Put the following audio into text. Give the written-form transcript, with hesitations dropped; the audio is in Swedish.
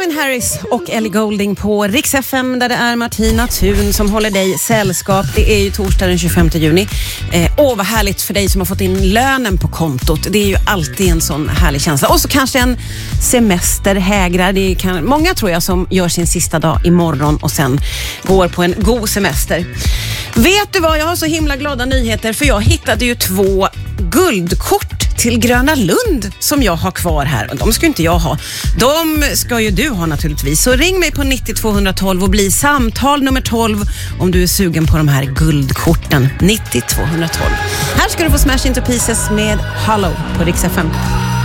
Calvin Harris och Ellie Goulding på Rix FM, där det är Martina Thun som håller dig sällskap. Det är ju torsdag den 25 juni. Vad härligt för dig som har fått in lönen på kontot. Det är ju alltid en sån härlig känsla. Och så kanske en semester hägrar. Det är många tror jag som gör sin sista dag imorgon och sen går på en god semester. Vet du vad, jag har så himla glada nyheter, för jag hittade ju 2 guldkort till Gröna Lund som jag har kvar här. De ska inte jag ha. De ska ju du ha naturligtvis. Så ring mig på 90 212 och bli samtal nummer 12 om du är sugen på de här guldkorten. 90 212. Här ska du få Smash Into Pieces med Hollow på Rix FM.